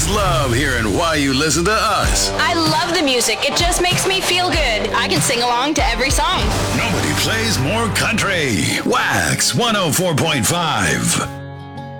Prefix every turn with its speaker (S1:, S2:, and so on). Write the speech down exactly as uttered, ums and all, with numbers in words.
S1: just love hearing why you listen to us.
S2: I love the music. It just makes me feel good. I can sing along to every song.
S1: Nobody plays more country. Wax one oh four point five.